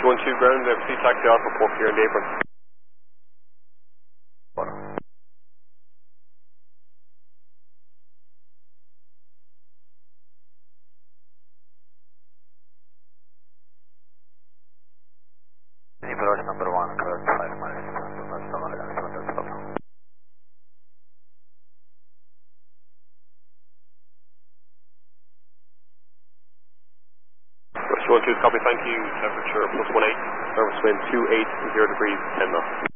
212 ground, FC taxi Alpha 4 clear in the apron. Approach number 1, correct 5 miles, stop. 212, copy, thank you. Temperature +18, surface wind 28, 0 degrees, 10 knots.